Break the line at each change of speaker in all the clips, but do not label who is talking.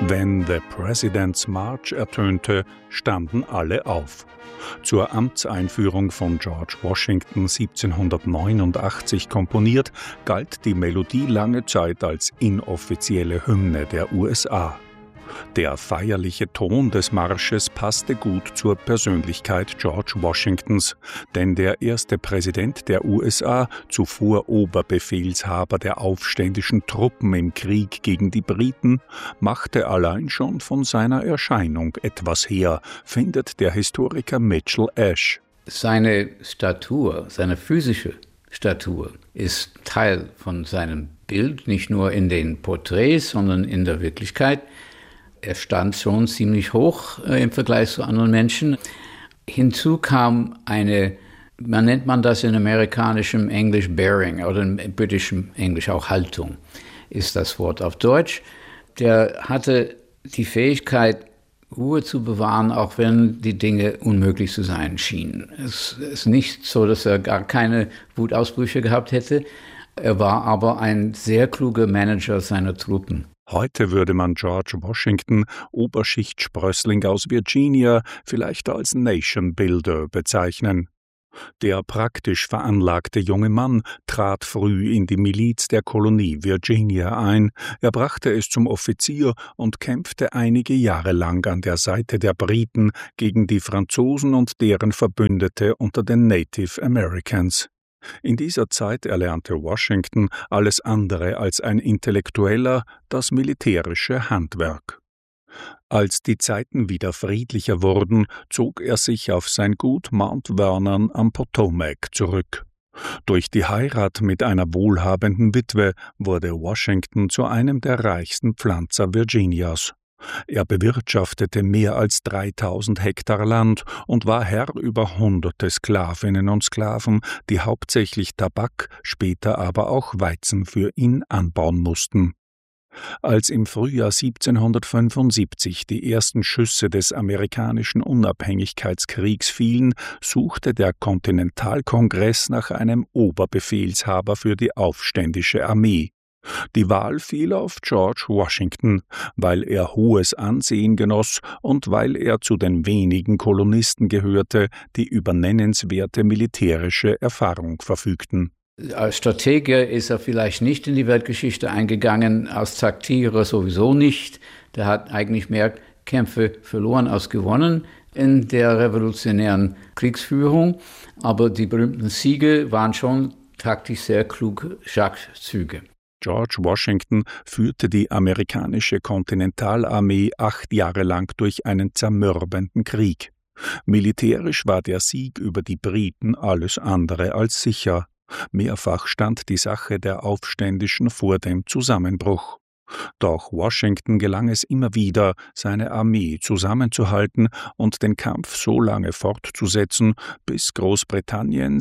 Wenn The President's March ertönte, standen alle auf. Zur Amtseinführung von George Washington 1789 komponiert, galt die Melodie lange Zeit als inoffizielle Hymne der USA. Der feierliche Ton des Marsches passte gut zur Persönlichkeit George Washingtons, denn der erste Präsident der USA, zuvor Oberbefehlshaber der aufständischen Truppen im Krieg gegen die Briten, machte allein schon von seiner Erscheinung etwas her, findet der Historiker Mitchell Ash.
Seine Statur, seine physische Statur ist Teil von seinem Bild, nicht nur in den Porträts, sondern in der Wirklichkeit. Er stand schon ziemlich hoch im Vergleich zu anderen Menschen. Hinzu kam man nennt man das in amerikanischem Englisch Bearing oder in britischem Englisch auch Haltung, ist das Wort auf Deutsch. Der hatte die Fähigkeit, Ruhe zu bewahren, auch wenn die Dinge unmöglich zu sein schienen. Es ist nicht so, dass er gar keine Wutausbrüche gehabt hätte. Er war aber ein sehr kluger Manager seiner Truppen.
Heute würde man George Washington, Oberschicht-Sprössling aus Virginia, vielleicht als Nation Builder bezeichnen. Der praktisch veranlagte junge Mann trat früh in die Miliz der Kolonie Virginia ein, er brachte es zum Offizier und kämpfte einige Jahre lang an der Seite der Briten gegen die Franzosen und deren Verbündete unter den Native Americans. In dieser Zeit erlernte Washington alles andere als ein Intellektueller, das militärische Handwerk. Als die Zeiten wieder friedlicher wurden, zog er sich auf sein Gut Mount Vernon am Potomac zurück. Durch die Heirat mit einer wohlhabenden Witwe wurde Washington zu einem der reichsten Pflanzer Virginias. Er bewirtschaftete mehr als 3000 Hektar Land und war Herr über hunderte Sklavinnen und Sklaven, die hauptsächlich Tabak, später aber auch Weizen für ihn anbauen mussten. Als im Frühjahr 1775 die ersten Schüsse des amerikanischen Unabhängigkeitskriegs fielen, suchte der Kontinentalkongress nach einem Oberbefehlshaber für die aufständische Armee. Die Wahl fiel auf George Washington, weil er hohes Ansehen genoss und weil er zu den wenigen Kolonisten gehörte, die über nennenswerte militärische Erfahrung verfügten.
Als Stratege ist er vielleicht nicht in die Weltgeschichte eingegangen, als Taktierer sowieso nicht. Der hat eigentlich mehr Kämpfe verloren als gewonnen in der revolutionären Kriegsführung. Aber die berühmten Siege waren schon taktisch sehr kluge Schachzüge.
George Washington führte die amerikanische Kontinentalarmee 8 Jahre lang durch einen zermürbenden Krieg. Militärisch war der Sieg über die Briten alles andere als sicher. Mehrfach stand die Sache der Aufständischen vor dem Zusammenbruch. Doch Washington gelang es immer wieder, seine Armee zusammenzuhalten und den Kampf so lange fortzusetzen, bis Großbritannien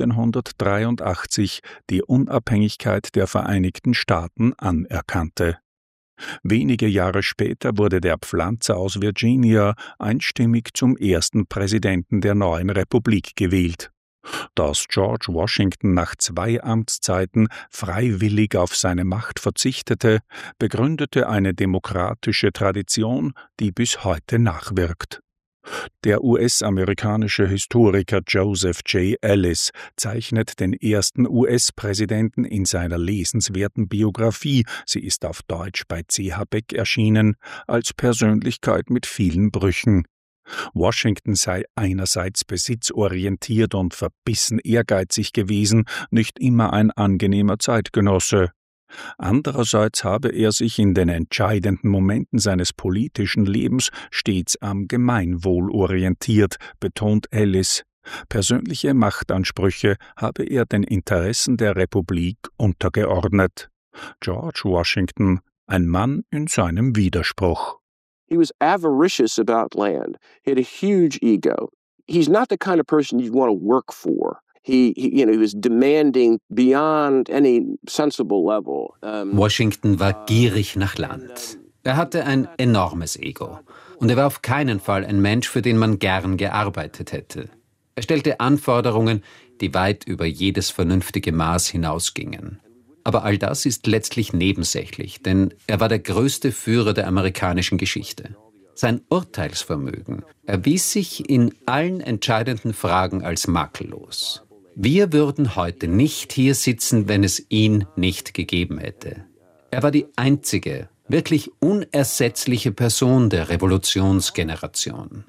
1783 die Unabhängigkeit der Vereinigten Staaten anerkannte. Wenige Jahre später wurde der Pflanzer aus Virginia einstimmig zum ersten Präsidenten der neuen Republik gewählt. Dass George Washington nach 2 Amtszeiten freiwillig auf seine Macht verzichtete, begründete eine demokratische Tradition, die bis heute nachwirkt. Der US-amerikanische Historiker Joseph J. Ellis zeichnet den ersten US-Präsidenten in seiner lesenswerten Biografie, sie ist auf Deutsch bei C.H. Beck erschienen, als Persönlichkeit mit vielen Brüchen. Washington sei einerseits besitzorientiert und verbissen ehrgeizig gewesen, nicht immer ein angenehmer Zeitgenosse. Andererseits habe er sich in den entscheidenden Momenten seines politischen Lebens stets am Gemeinwohl orientiert, betont Ellis. Persönliche Machtansprüche habe er den Interessen der Republik untergeordnet. George Washington, ein Mann in seinem Widerspruch.
He was avaricious about land. He had a huge ego. He's not the kind of person you'd want to work for. He was demanding beyond any sensible level.
Washington war gierig nach Land. Er hatte ein enormes Ego. Und er war auf keinen Fall ein Mensch, für den man gern gearbeitet hätte. Er stellte Anforderungen, die weit über jedes vernünftige Maß hinausgingen. Aber all das ist letztlich nebensächlich, denn er war der größte Führer der amerikanischen Geschichte. Sein Urteilsvermögen erwies sich in allen entscheidenden Fragen als makellos. Wir würden heute nicht hier sitzen, wenn es ihn nicht gegeben hätte. Er war die einzige, wirklich unersetzliche Person der Revolutionsgeneration.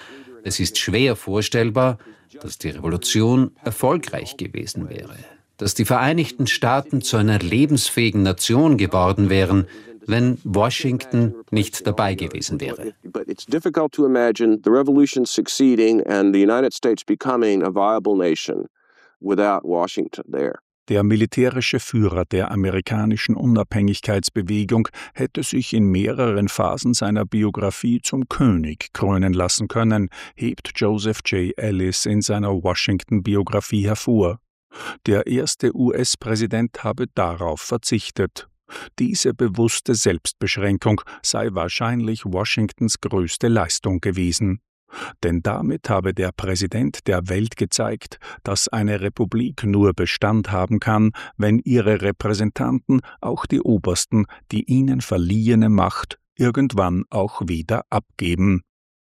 Es ist schwer vorstellbar, dass die Revolution erfolgreich gewesen wäre, dass die Vereinigten Staaten zu einer lebensfähigen Nation geworden wären, wenn Washington nicht dabei gewesen wäre.
But it's difficult to imagine the revolution succeeding and the United States becoming a viable nation without Washington there.
Der militärische Führer der amerikanischen Unabhängigkeitsbewegung hätte sich in mehreren Phasen seiner Biografie zum König krönen lassen können, hebt Joseph J. Ellis in seiner Washington-Biografie hervor. Der erste US-Präsident habe darauf verzichtet. Diese bewusste Selbstbeschränkung sei wahrscheinlich Washingtons größte Leistung gewesen. Denn damit habe der Präsident der Welt gezeigt, dass eine Republik nur Bestand haben kann, wenn ihre Repräsentanten, auch die Obersten, die ihnen verliehene Macht irgendwann auch wieder abgeben.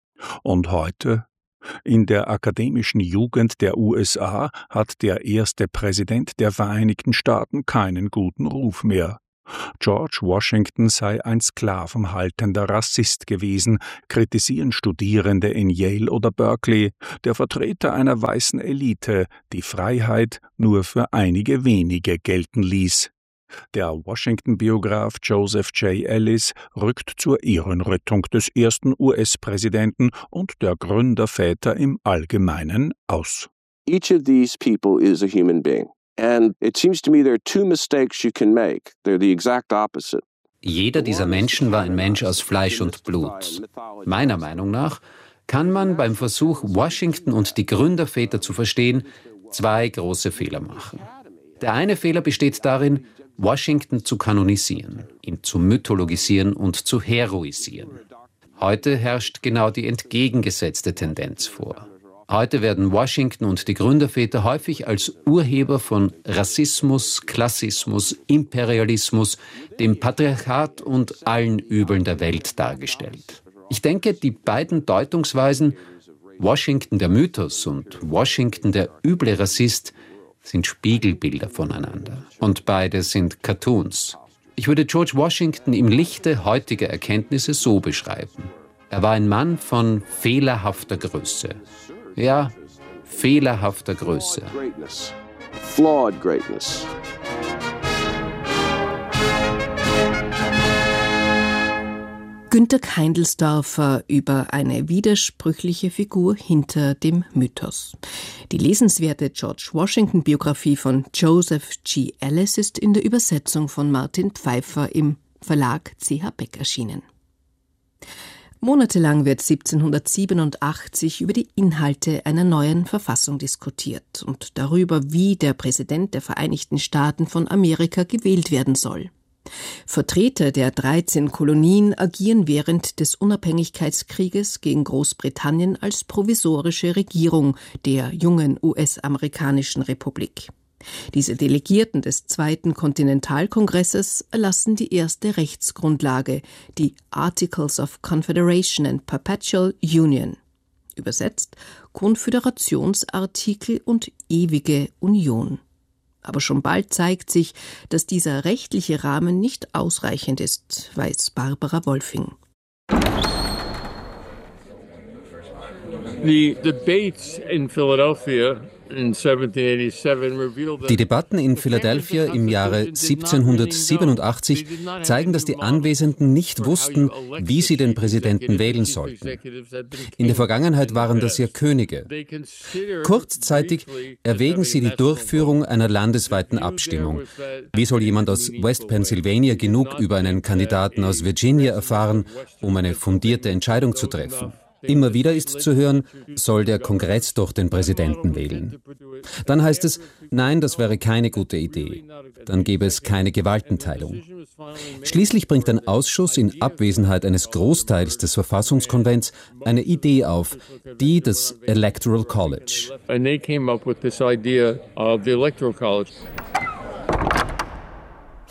Und heute? In der akademischen Jugend der USA hat der erste Präsident der Vereinigten Staaten keinen guten Ruf mehr. George Washington sei ein sklavenhaltender Rassist gewesen, kritisieren Studierende in Yale oder Berkeley, der Vertreter einer weißen Elite, die Freiheit nur für einige wenige gelten ließ. Der Washington-Biograf Joseph J. Ellis rückt zur Ehrenrettung des ersten US-Präsidenten und der Gründerväter im Allgemeinen aus.
Each of these people is a human being. And it seems to me there are two mistakes you can make. They're the exact opposite.
Jeder dieser Menschen war ein Mensch aus Fleisch und Blut. Meiner Meinung nach kann man beim Versuch, Washington und die Gründerväter zu verstehen, zwei große Fehler machen. Der eine Fehler besteht darin, Washington zu kanonisieren, ihn zu mythologisieren und zu heroisieren. Heute herrscht genau die entgegengesetzte Tendenz vor. Heute werden Washington und die Gründerväter häufig als Urheber von Rassismus, Klassismus, Imperialismus, dem Patriarchat und allen Übeln der Welt dargestellt. Ich denke, die beiden Deutungsweisen, Washington der Mythos und Washington der üble Rassist, sind Spiegelbilder voneinander. Und beide sind Cartoons. Ich würde George Washington im Lichte heutiger Erkenntnisse so beschreiben. Er war ein Mann von fehlerhafter Größe. Ja, fehlerhafter Größe.
Flawed greatness.
Günter Keindelsdorfer über eine widersprüchliche Figur hinter dem Mythos. Die lesenswerte George Washington-Biografie von Joseph G. Ellis ist in der Übersetzung von Martin Pfeiffer im Verlag C.H. Beck erschienen. Monatelang wird 1787 über die Inhalte einer neuen Verfassung diskutiert und darüber, wie der Präsident der Vereinigten Staaten von Amerika gewählt werden soll. Vertreter der 13 Kolonien agieren während des Unabhängigkeitskrieges gegen Großbritannien als provisorische Regierung der jungen US-amerikanischen Republik. Diese Delegierten des Zweiten Kontinentalkongresses erlassen die erste Rechtsgrundlage, die Articles of Confederation and Perpetual Union. Übersetzt Konföderationsartikel und ewige Union. Aber schon bald zeigt sich, dass dieser rechtliche Rahmen nicht ausreichend ist, weiß Barbara Wolfing.
The debates in Philadelphia
Die Debatten in Philadelphia im Jahre 1787 zeigen, dass die Anwesenden nicht wussten, wie sie den Präsidenten wählen sollten. In der Vergangenheit waren das ja Könige. Kurzzeitig erwägen sie die Durchführung einer landesweiten Abstimmung. Wie soll jemand aus West Pennsylvania genug über einen Kandidaten aus Virginia erfahren, um eine fundierte Entscheidung zu treffen? Immer wieder ist zu hören, soll der Kongress doch den Präsidenten wählen. Dann heißt es, nein, das wäre keine gute Idee. Dann gäbe es keine Gewaltenteilung. Schließlich bringt ein Ausschuss in Abwesenheit eines Großteils des Verfassungskonvents eine Idee auf, die des Electoral College.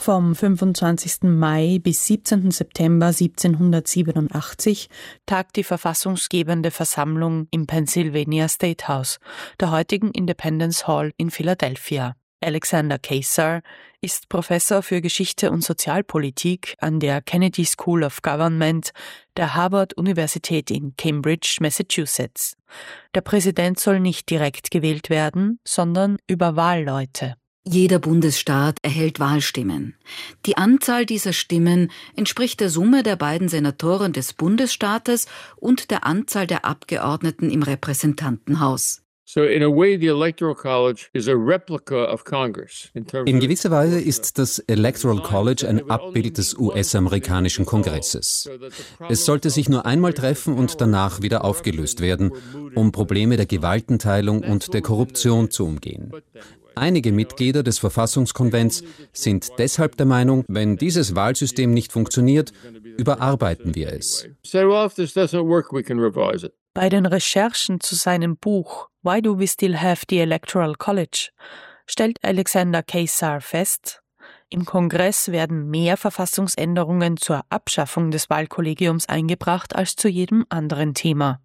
Vom 25. Mai bis 17. September 1787 tagt die verfassungsgebende Versammlung im Pennsylvania State House, der heutigen Independence Hall in Philadelphia. Alexander Keysar ist Professor für Geschichte und Sozialpolitik an der Kennedy School of Government der Harvard-Universität in Cambridge, Massachusetts. Der Präsident soll nicht direkt gewählt werden, sondern über Wahlleute.
Jeder Bundesstaat erhält Wahlstimmen. Die Anzahl dieser Stimmen entspricht der Summe der beiden Senatoren des Bundesstaates und der Anzahl der Abgeordneten im Repräsentantenhaus.
In
gewisser Weise ist das Electoral College ein Abbild des US-amerikanischen Kongresses. Es sollte sich nur einmal treffen und danach wieder aufgelöst werden, um Probleme der Gewaltenteilung und der Korruption zu umgehen. Einige Mitglieder des Verfassungskonvents sind deshalb der Meinung, wenn dieses Wahlsystem nicht funktioniert, überarbeiten wir es.
Bei den Recherchen zu seinem Buch Why Do We Still Have the Electoral College stellt Alexander Keysar fest, im Kongress werden mehr Verfassungsänderungen zur Abschaffung des Wahlkollegiums eingebracht als zu jedem anderen Thema.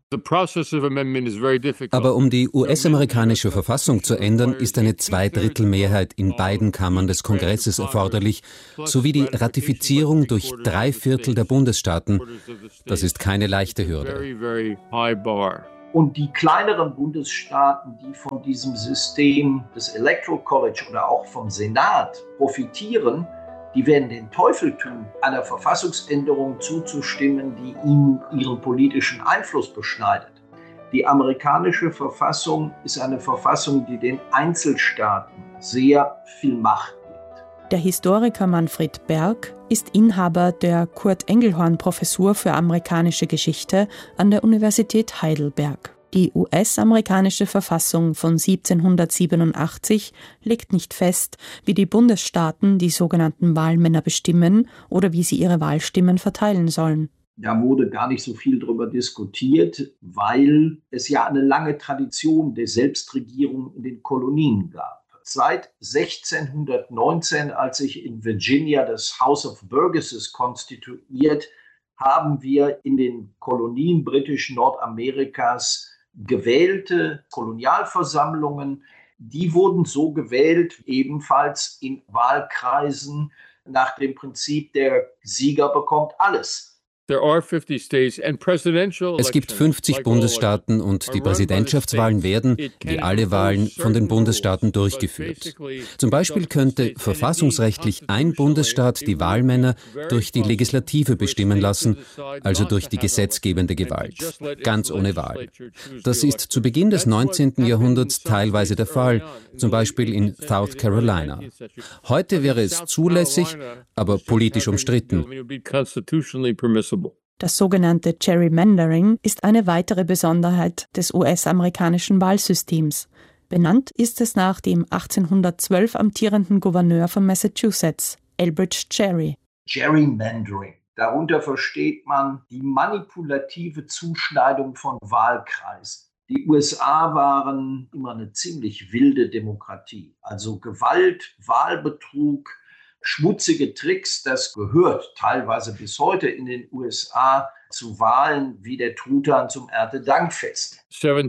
Aber um die US-amerikanische Verfassung zu ändern, ist eine Zweidrittelmehrheit in beiden Kammern des Kongresses erforderlich, sowie die Ratifizierung durch 3/4 der Bundesstaaten. Das ist keine leichte Hürde.
Und die kleineren Bundesstaaten, die von diesem System des Electoral College oder auch vom Senat profitieren, die werden den Teufel tun, einer Verfassungsänderung zuzustimmen, die ihnen ihren politischen Einfluss beschneidet. Die amerikanische Verfassung ist eine Verfassung, die den Einzelstaaten sehr viel Macht gibt.
Der Historiker Manfred Berg ist Inhaber der Kurt-Engelhorn-Professur für amerikanische Geschichte an der Universität Heidelberg. Die US-amerikanische Verfassung von 1787 legt nicht fest, wie die Bundesstaaten die sogenannten Wahlmänner bestimmen oder wie sie ihre Wahlstimmen verteilen sollen.
Da wurde gar nicht so viel darüber diskutiert, weil es ja eine lange Tradition der Selbstregierung in den Kolonien gab. Seit 1619, als sich in Virginia das House of Burgesses konstituiert, haben wir in den Kolonien britischen Nordamerikas gewählte Kolonialversammlungen. Die wurden so gewählt, ebenfalls in Wahlkreisen nach dem Prinzip, der Sieger bekommt alles.
Es gibt 50 Bundesstaaten und die Präsidentschaftswahlen werden, wie alle Wahlen, von den Bundesstaaten durchgeführt. Zum Beispiel könnte verfassungsrechtlich ein Bundesstaat die Wahlmänner durch die Legislative bestimmen lassen, also durch die gesetzgebende Gewalt, ganz ohne Wahl. Das ist zu Beginn des 19. Jahrhunderts teilweise der Fall, zum Beispiel in South Carolina. Heute wäre es zulässig, aber politisch umstritten.
Das sogenannte Gerrymandering ist eine weitere Besonderheit des US-amerikanischen Wahlsystems. Benannt ist es nach dem 1812 amtierenden Gouverneur von Massachusetts, Elbridge Gerry.
Gerrymandering. Darunter versteht man die manipulative Zuschneidung von Wahlkreisen. Die USA waren immer eine ziemlich wilde Demokratie. Also Gewalt, Wahlbetrug, schmutzige Tricks, das gehört teilweise bis heute in den USA zu Wahlen wie der Truthahn zum Erntedankfest.
Von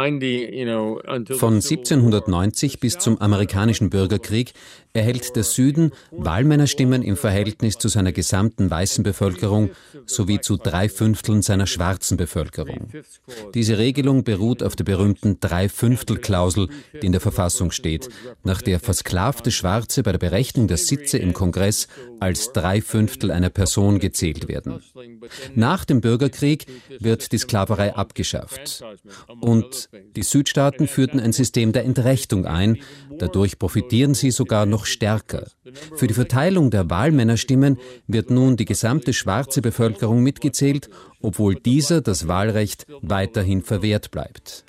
1790 bis zum amerikanischen Bürgerkrieg erhält der Süden Wahlmännerstimmen im Verhältnis zu seiner gesamten weißen Bevölkerung sowie zu 3/5 seiner schwarzen Bevölkerung. Diese Regelung beruht auf der berühmten 3/5-Klausel, die in der Verfassung steht, nach der versklavte Schwarze bei der Berechnung der Sitze im Kongress als 3/5 einer Person gezählt werden. Nach dem Bürgerkrieg wird die Sklaverei abgeschafft. Und die Südstaaten führten ein System der Entrechtung ein. Dadurch profitieren sie sogar noch stärker. Für die Verteilung der Wahlmännerstimmen wird nun die gesamte schwarze Bevölkerung mitgezählt, obwohl dieser das Wahlrecht weiterhin verwehrt bleibt.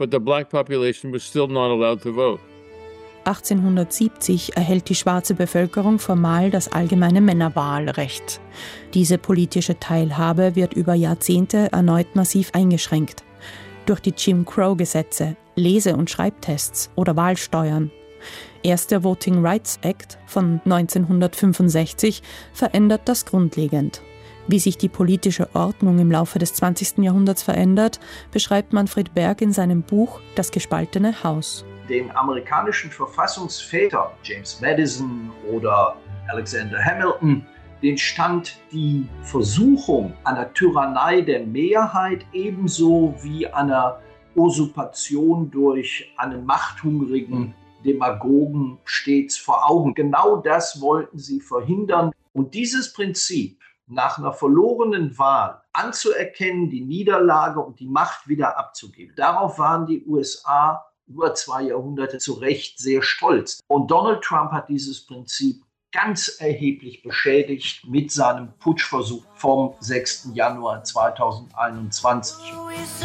1870 erhält die schwarze Bevölkerung formal das allgemeine Männerwahlrecht. Diese politische Teilhabe wird über Jahrzehnte erneut massiv eingeschränkt. Durch die Jim Crow-Gesetze, Lese- und Schreibtests oder Wahlsteuern. erste Voting Rights Act von 1965 verändert das grundlegend. Wie sich die politische Ordnung im Laufe des 20. Jahrhunderts verändert, beschreibt Manfred Berg in seinem Buch Das gespaltene Haus.
Den amerikanischen Verfassungsvätern, James Madison oder Alexander Hamilton, den stand die Versuchung einer Tyrannei der Mehrheit ebenso wie einer Usurpation durch einen machthungrigen Demagogen stets vor Augen. Genau das wollten sie verhindern. Und dieses Prinzip, nach einer verlorenen Wahl anzuerkennen, die Niederlage und die Macht wieder abzugeben, darauf waren die USA über 2 Jahrhunderte zu Recht sehr stolz. Und Donald Trump hat dieses Prinzip ganz erheblich beschädigt mit seinem Putschversuch vom 6. Januar 2021.